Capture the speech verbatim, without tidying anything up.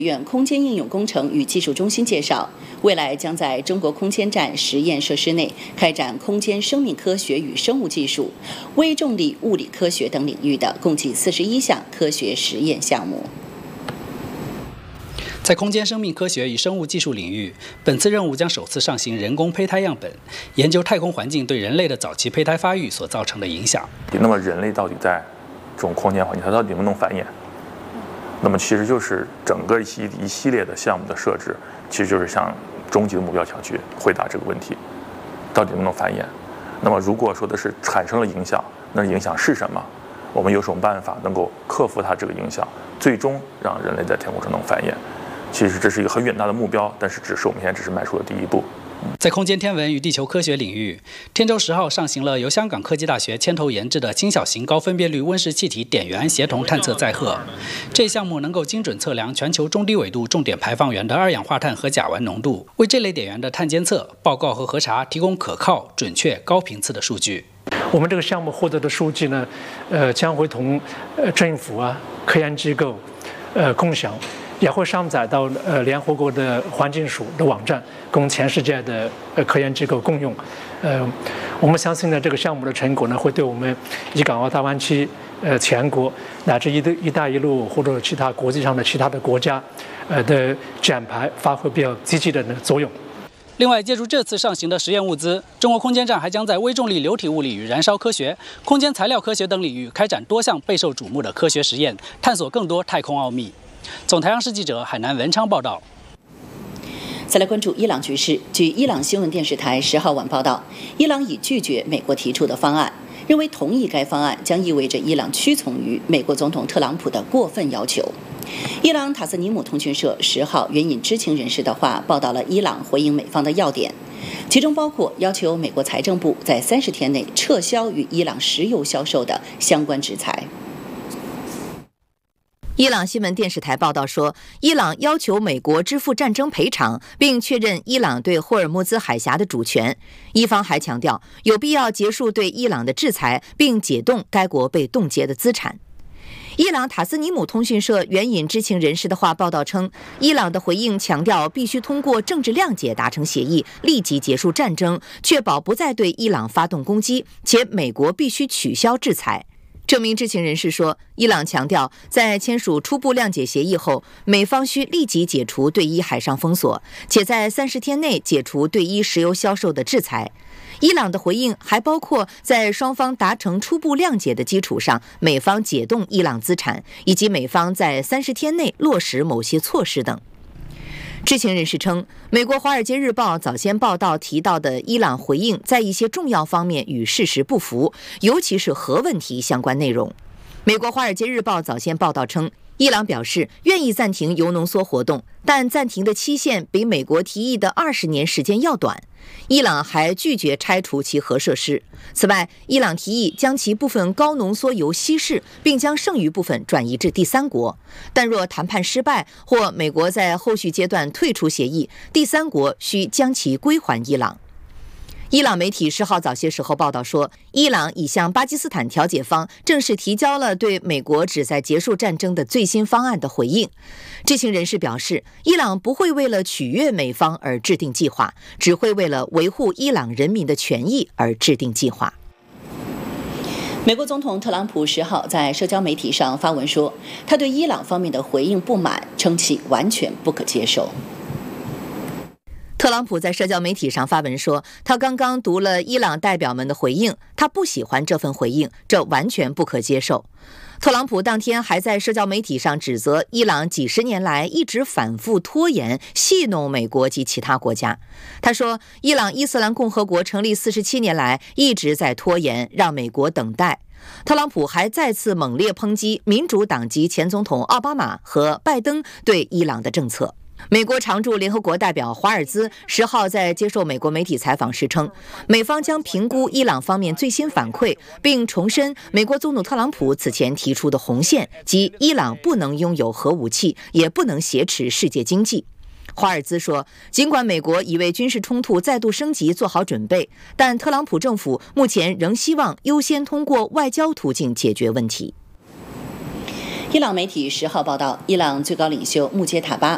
院空间应用工程与技术中心介绍，未来将在中国空间站实验设施内开展空间生命科学与生物技术、微重力物理科学等领域的共计四十一项科学实验项目。 在空间生命科学与生物技术领域，本次任务将首次上行人工胚胎样本，研究太空环境对人类的早期胚胎发育所造成的影响。 那么人类到底在这种空间环境，它到底能不能繁衍？那么其实就是整个一系一系列的项目的设置，其实就是向终极的目标想去回答这个问题，到底能不能繁衍？那么如果说的是产生了影响，那影响是什么？我们有什么办法能够克服它这个影响，最终让人类在天空上能繁衍？其实这是一个很远大的目标，但是只是我们现在只是迈出了第一步。 在空间天文与地球科学领域，天舟十号上行了由香港科技大学牵头研制的轻小型高分辨率温室气体碘源协同探测载荷。这项目能够精准测量全球中低纬度重点排放源的二氧化碳和甲烷浓度，为这类碘源的碳监测、报告和核查提供可靠、准确、高频次的数据。 我们这个项目获得的数据呢，呃，将会同呃政府啊、科研机构呃共享。也会上载到呃联合国的环境署的网站，供全世界的呃科研机构共用。呃，我们相信呢，这个项目的成果呢，会对我们以港澳大湾区、呃全国乃至一的“一带一路”或者其他国际上的其他的国家，呃的减排发挥比较积极的作用。 另外，借助这次上行的实验物资，中国空间站还将在微重力流体物理与燃烧科学、空间材料科学等领域开展多项备受瞩目的科学实验，探索更多太空奥秘。总台央视记者海南文昌报道。 再来关注伊朗局势。据伊朗新闻电视台十号晚报道，伊朗已拒绝美国提出的方案，认为同意该方案将意味着伊朗屈从于美国总统特朗普的过分要求。伊朗塔斯尼姆通讯社十号援引知情人士的话报道了伊朗回应美方的要点，其中包括要求美国财政部在三十天内撤销与伊朗石油销售的相关制裁。 伊朗新闻电视台报道说，伊朗要求美国支付战争赔偿，并确认伊朗对霍尔木兹海峡的主权。伊方还强调，有必要结束对伊朗的制裁，并解冻该国被冻结的资产。伊朗塔斯尼姆通讯社援引知情人士的话报道称，伊朗的回应强调必须通过政治谅解达成协议，立即结束战争，确保不再对伊朗发动攻击，且美国必须取消制裁。这名知情人士说，伊朗强调，在签署初步谅解协议后，美方需立即解除对伊海上封锁，且在三十天内解除对伊石油销售的制裁。伊朗的回应还包括在双方达成初步谅解的基础上，美方解冻伊朗资产，以及美方在三十天内落实某些措施等。知情人士称，美国《华尔街日报》早先报道提到的伊朗回应在一些重要方面与事实不符，尤其是核问题相关内容。美国《华尔街日报》早先报道称，伊朗表示愿意暂停铀浓缩活动，但暂停的期限比美国提议的二十年时间要短。伊朗还拒绝拆除其核设施。此外，伊朗提议将其部分高浓缩铀稀释，并将剩余部分转移至第三国。但若谈判失败，或美国在后续阶段退出协议，第三国需将其归还伊朗。伊朗媒体十号早些时候报道说，伊朗已向巴基斯坦调解方正式提交了对美国旨在结束战争的最新方案的回应。知情人士表示，伊朗不会为了取悦美方而制定计划，只会为了维护伊朗人民的权益而制定计划。 美国总统特朗普十号在社交媒体上发文说，他对伊朗方面的回应不满，称其完全不可接受。 特朗普在社交媒体上发文说，他刚刚读了伊朗代表们的回应，他不喜欢这份回应，这完全不可接受。特朗普当天还在社交媒体上指责伊朗几十年来一直反复拖延戏弄美国及其他国家。他说，伊朗伊斯兰共和国成立四十七年来一直在拖延，让美国等待。特朗普还再次猛烈抨击民主党籍前总统奥巴马和拜登对伊朗的政策。美国常驻联合国代表华尔兹十号在接受美国媒体采访时称，美方将评估伊朗方面最新反馈，并重申美国总统特朗普此前提出的红线，即伊朗不能拥有核武器，也不能挟持世界经济。华尔兹说，尽管美国已为军事冲突再度升级做好准备，但特朗普政府目前仍希望优先通过外交途径解决问题。 伊朗媒体十号报道，伊朗最高领袖穆杰塔巴